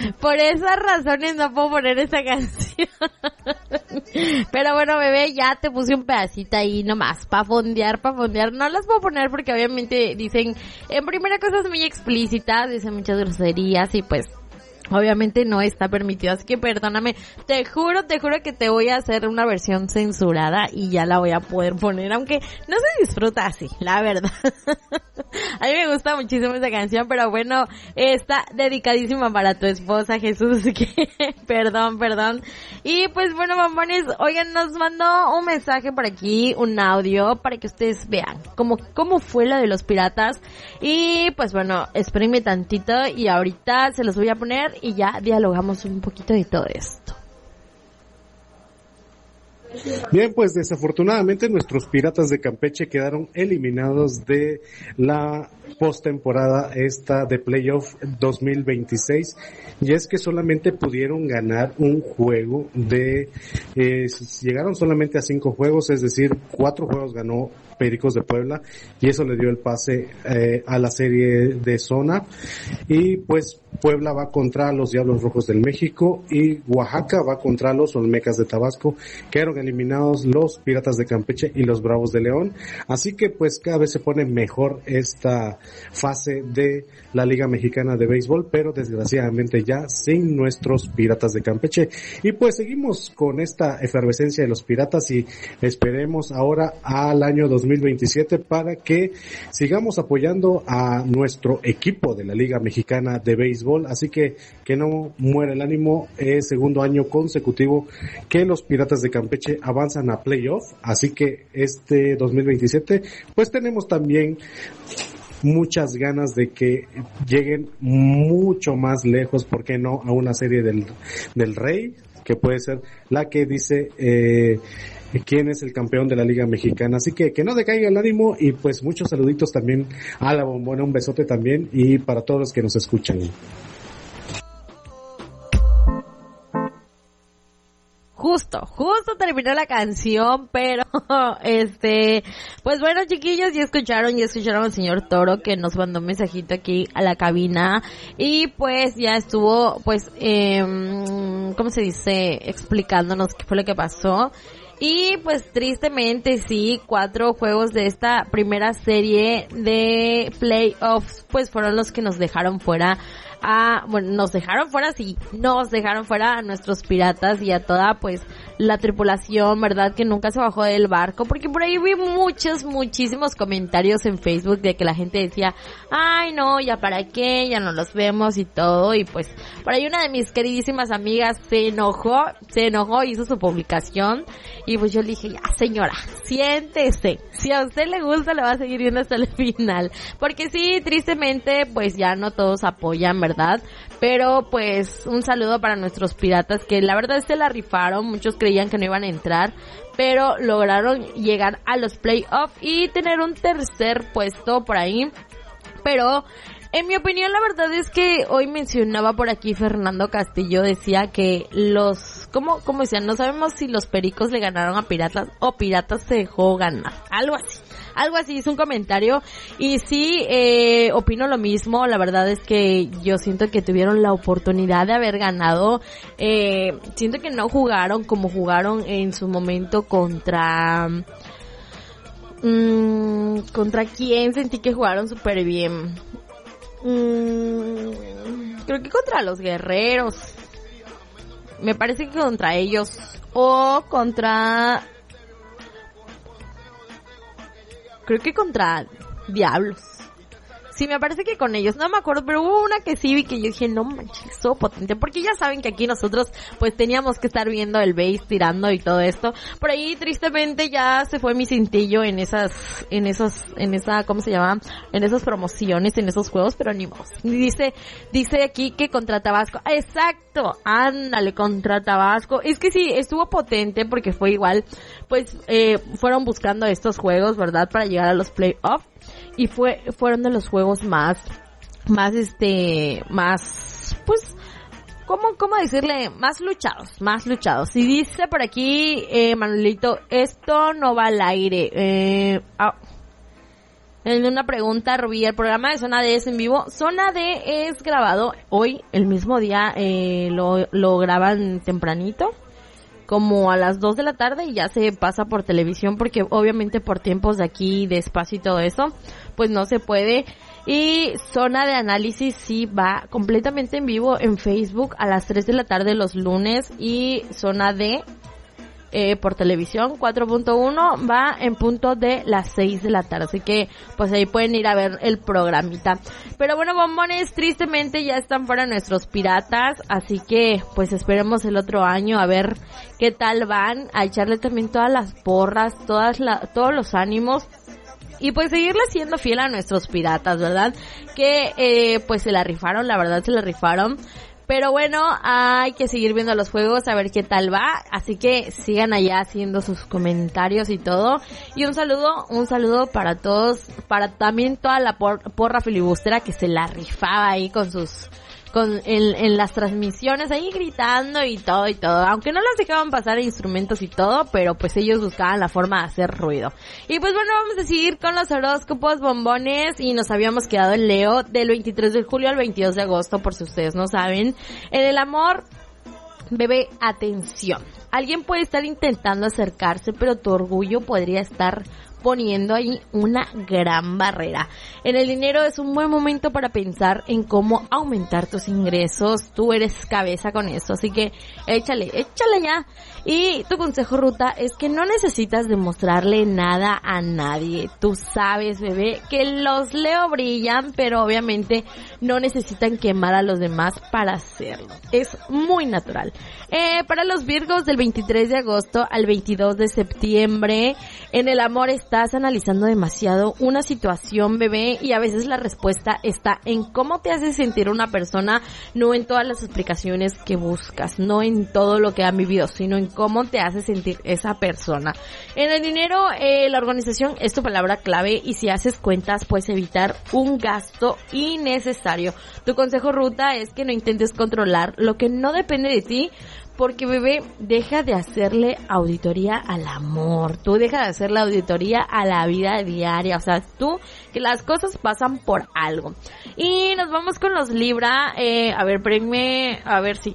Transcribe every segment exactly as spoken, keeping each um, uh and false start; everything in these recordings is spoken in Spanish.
Por esas razones no puedo poner esa canción. Pero bueno, bebé, ya te puse un pedacito ahí nomás, pa' fondear, pa' fondear. No las puedo poner porque obviamente dicen, en primera cosas muy explícitas, dicen muchas groserías y pues obviamente no está permitido, así que perdóname, te juro, te juro que te voy a hacer una versión censurada y ya la voy a poder poner, aunque no se disfruta así, la verdad. A mí me gusta muchísimo esa canción, pero bueno, está dedicadísima para tu esposa, Jesús, así que perdón, perdón. Y pues bueno, bombones, oigan, nos mandó un mensaje por aquí, un audio, para que ustedes vean cómo, cómo fue lo de los piratas. Y pues bueno, espérenme tantito y ahorita se los voy a poner y ya dialogamos un poquito de todo esto. Bien, pues desafortunadamente nuestros Piratas de Campeche quedaron eliminados de la postemporada esta de Playoff dos mil veintiséis, y es que solamente pudieron ganar un juego de, eh, llegaron solamente a cinco juegos, es decir, cuatro juegos ganó Pericos de Puebla, y eso le dio el pase eh, a la serie de zona. Y pues Puebla va contra los Diablos Rojos del México y Oaxaca va contra los Olmecas de Tabasco. Quedaron eliminados los Piratas de Campeche y los Bravos de León, así que pues cada vez se pone mejor esta fase de la Liga Mexicana de Béisbol, pero desgraciadamente ya sin nuestros Piratas de Campeche. Y pues seguimos con esta efervescencia de los Piratas y esperemos ahora al año dos mil veintisiete para que sigamos apoyando a nuestro equipo de la Liga Mexicana de Béisbol, así que que no muera el ánimo. Es segundo año consecutivo que los Piratas de Campeche avanzan a playoff, así que este dos mil veintisiete pues tenemos también muchas ganas de que lleguen mucho más lejos, ¿por qué no?, a una serie del, del Rey, que puede ser la que dice eh, quién es el campeón de la Liga Mexicana. Así que que no decaiga el ánimo y pues muchos saluditos también a la Bombona, un besote también y para todos los que nos escuchan. Justo, justo terminó la canción, pero este, pues bueno, chiquillos, ya escucharon, ya escucharon al señor Toro que nos mandó un mensajito aquí a la cabina y pues ya estuvo, pues, eh, ¿cómo se dice?, explicándonos qué fue lo que pasó. Y pues tristemente sí, cuatro juegos de esta primera serie de playoffs pues fueron los que nos dejaron fuera a, bueno, nos dejaron fuera, sí, nos dejaron fuera a nuestros Piratas y a toda pues la tripulación, ¿verdad?, que nunca se bajó del barco, porque por ahí vi muchos, muchísimos comentarios en Facebook de que la gente decía, ay no, ya para qué, ya no los vemos y todo, y pues por ahí una de mis queridísimas amigas se enojó, se enojó, hizo su publicación, y pues yo le dije, ya señora, siéntese, si a usted le gusta le va a seguir viendo hasta el final, porque sí, tristemente pues ya no todos apoyan, ¿verdad?, pero pues un saludo para nuestros Piratas que la verdad se la rifaron, muchos creían que no iban a entrar, pero lograron llegar a los playoffs y tener un tercer puesto por ahí, pero en mi opinión la verdad es que hoy mencionaba por aquí Fernando Castillo, decía que los, ¿cómo, cómo decían? No sabemos si los Pericos le ganaron a Piratas o Piratas se dejó ganar, algo así. Algo así, hizo un comentario y sí, eh, opino lo mismo. La verdad es que yo siento que tuvieron la oportunidad de haber ganado. Eh, siento que no jugaron como jugaron en su momento contra... Mmm, ¿contra quién sentí que jugaron súper bien? Mmm, creo que contra los Guerreros. Me parece que contra ellos. O contra... Creo que contra Diablos. Sí, me parece que con ellos, no me acuerdo, pero hubo una que sí vi que yo dije, no manches, estuvo potente, porque ya saben que aquí nosotros pues teníamos que estar viendo el base, tirando y todo esto. Por ahí tristemente ya se fue mi cintillo en esas, en esos, en esa, ¿cómo se llama? En esas promociones, en esos juegos, pero ni modo. Dice, dice aquí que contra Tabasco, exacto, ándale, contra Tabasco. Es que sí, estuvo potente porque fue igual, pues, eh, fueron buscando estos juegos, ¿verdad? Para llegar a los playoffs. Y fue, fueron de los juegos más, más este, más, pues, ¿cómo, cómo decirle? Más luchados, más luchados. Y dice por aquí, eh, Manuelito, esto no va al aire, eh, ah, En una pregunta, Rubí, el programa de Zona D es en vivo. Zona D es grabado hoy, el mismo día, eh, lo, lo graban tempranito, como a las dos de la tarde, y ya se pasa por televisión, porque obviamente por tiempos de aquí, de espacio y todo eso, pues no se puede. Y Zona de Análisis sí va completamente en vivo en Facebook a las tres de la tarde los lunes, y Zona D Eh, por televisión cuatro punto uno va en punto de las seis de la tarde, así que pues ahí pueden ir a ver el programita. Pero bueno, bombones, tristemente ya están fuera nuestros piratas, así que pues esperemos el otro año a ver qué tal van, a echarle también todas las porras, todas la, todos los ánimos, y pues seguirle siendo fiel a nuestros piratas, ¿verdad? Que eh, pues se la rifaron, la verdad se la rifaron. Pero bueno, hay que seguir viendo los juegos, a ver qué tal va, así que sigan allá haciendo sus comentarios y todo. Y un saludo, un saludo para todos, para también toda la por, porra filibustera que se la rifaba ahí con sus, con, en, en las transmisiones ahí gritando y todo y todo, aunque no las dejaban pasar instrumentos y todo, pero pues ellos buscaban la forma de hacer ruido. Y pues bueno, vamos a seguir con los horóscopos, bombones, y nos habíamos quedado en Leo del veintitrés de julio al veintidós de agosto, por si ustedes no saben. En el amor, bebé, atención. Alguien puede estar intentando acercarse, pero tu orgullo podría estar poniendo ahí una gran barrera. En el dinero es un buen momento para pensar en cómo aumentar tus ingresos. Tú eres cabeza con eso, así que échale, échale ya. Y tu consejo, Ruta, es que no necesitas demostrarle nada a nadie. Tú sabes, bebé, que los Leo brillan, pero obviamente no necesitan quemar a los demás para hacerlo. Es muy natural. Eh, para los Virgos, del veintitrés de agosto al veintidós de septiembre, en el amor estás analizando demasiado una situación, bebé, y a veces la respuesta está en cómo te hace sentir una persona, no en todas las explicaciones que buscas, no en todo lo que han vivido, sino en cómo te hace sentir esa persona. En el dinero, eh, la organización es tu palabra clave, y si haces cuentas puedes evitar un gasto innecesario. Tu consejo, Ruta, es que no intentes controlar lo que no depende de ti, porque, bebé, deja de hacerle auditoría al amor, tú deja de hacerle auditoría a la vida diaria, o sea, tú, que las cosas pasan por algo. Y nos vamos con los Libra, eh, a ver, espérenme, a ver si...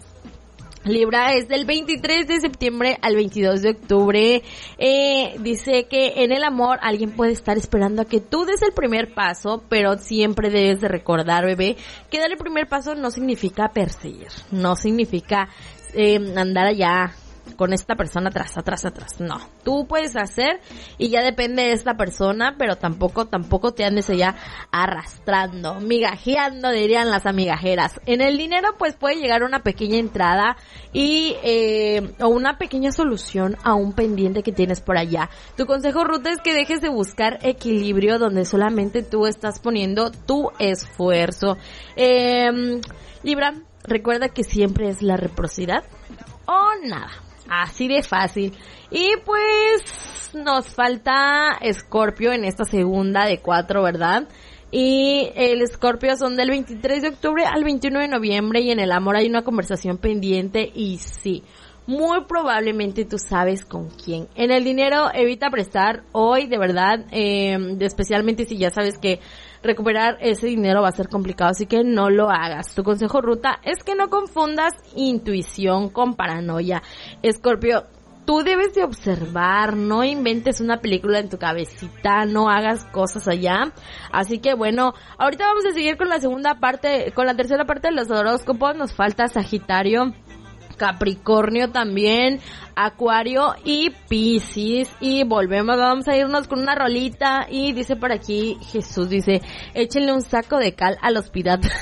Libra es del veintitrés de septiembre al veintidós de octubre. Eh, dice que en el amor alguien puede estar esperando a que tú des el primer paso, pero siempre debes de recordar, bebé, que dar el primer paso no significa perseguir, no significa eh, andar allá con esta persona atrás, atrás, atrás. No, tú puedes hacer y ya depende de esta persona, pero tampoco, tampoco te andes allá arrastrando, migajeando, dirían las amigajeras. En el dinero, pues puede llegar una pequeña entrada y, eh, o una pequeña solución a un pendiente que tienes por allá. Tu consejo, Ruta, es que dejes de buscar equilibrio donde solamente tú estás poniendo tu esfuerzo. Eh, Libra, recuerda que siempre es la reciprocidad o nada. Así de fácil. Y pues nos falta Escorpio en esta segunda de cuatro, ¿verdad? Y el Escorpio son del veintitrés de octubre al veintiuno de noviembre, y en el amor hay una conversación pendiente, y sí, muy probablemente tú sabes con quién. En el dinero, evita prestar hoy, de verdad, eh, especialmente si ya sabes que recuperar ese dinero va a ser complicado, así que no lo hagas. Tu consejo, Ruta, es que no confundas intuición con paranoia. Escorpio, tú debes de observar, no inventes una película en tu cabecita, no hagas cosas allá. Así que bueno, ahorita vamos a seguir con la segunda parte, con la tercera parte de los horóscopos. Nos falta Sagitario, Capricornio también, Acuario y Piscis. Y volvemos, vamos a irnos con una rolita. Y dice por aquí Jesús, dice, échenle un saco de cal a los piratas.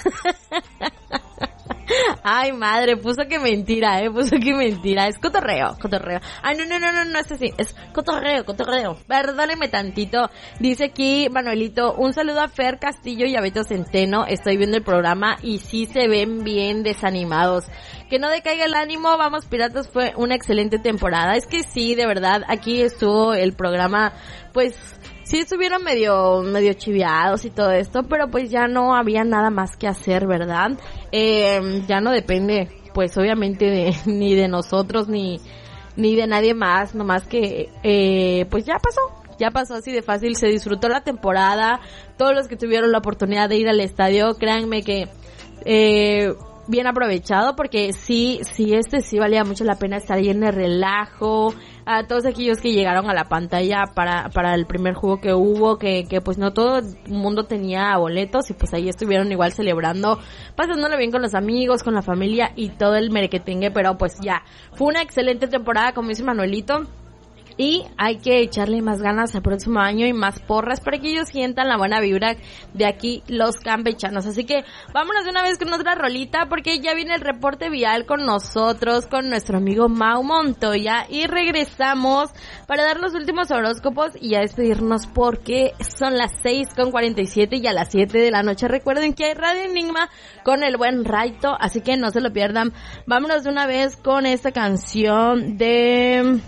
Ay, madre, puso que mentira, eh, puso que mentira, es cotorreo, cotorreo. Ay, no, no, no, no, no es así, es cotorreo, cotorreo. Perdóneme tantito. Dice aquí Manuelito, un saludo a Fer Castillo y a Beto Centeno. Estoy viendo el programa y sí se ven bien desanimados. Que no decaiga el ánimo, vamos piratas, fue una excelente temporada. Es que sí, de verdad, aquí estuvo el programa, pues sí estuvieron medio medio chiviados y todo esto, pero pues ya no había nada más que hacer, ¿verdad? Eh, ya no depende, pues obviamente de, ni de nosotros ni ni de nadie más, nomás que eh, pues ya pasó. ya pasó así de fácil, se disfrutó la temporada, todos los que tuvieron la oportunidad de ir al estadio, créanme que eh, bien aprovechado, porque sí, sí, este sí valía mucho la pena estar ahí en el relajo. A todos aquellos que llegaron a la pantalla para para el primer juego que hubo, que que pues no todo el mundo tenía boletos, y pues ahí estuvieron igual celebrando, pasándolo bien con los amigos, con la familia y todo el merequetengue, pero pues ya, fue una excelente temporada, como dice Manuelito. Y hay que echarle más ganas al próximo año y más porras para que ellos sientan la buena vibra de aquí los campechanos. Así que vámonos de una vez con otra rolita, porque ya viene el reporte vial con nosotros, con nuestro amigo Mau Montoya. Y regresamos para dar los últimos horóscopos y ya despedirnos, porque son las seis con cuarenta y siete y a las siete de la noche recuerden que hay Radio Enigma con el buen Raito, así que no se lo pierdan. Vámonos de una vez con esta canción de...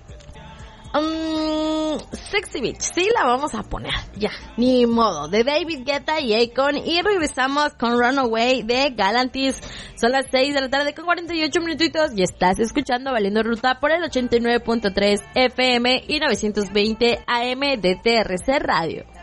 Um, Sexy Beach, sí la vamos a poner, ya, ni modo, de David Guetta y Akon, y regresamos con Runaway de Galantis. Son las seis de la tarde con cuarenta y ocho minutitos y estás escuchando Valiendo Ruta por el ochenta y nueve punto tres F M y novecientos veinte A M de T R C Radio.